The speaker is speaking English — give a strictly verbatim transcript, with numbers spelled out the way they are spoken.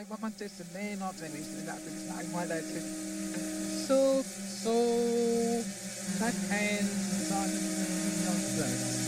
like wat man tussen Nederland en Israël, det är like my dad said, so so that and son young